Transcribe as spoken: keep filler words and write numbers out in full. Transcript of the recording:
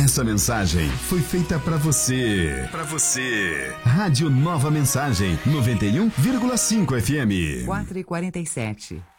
Essa mensagem foi feita para você. Para você. Rádio Nova Mensagem, noventa e um vírgula cinco F M. quatro e quarenta e sete.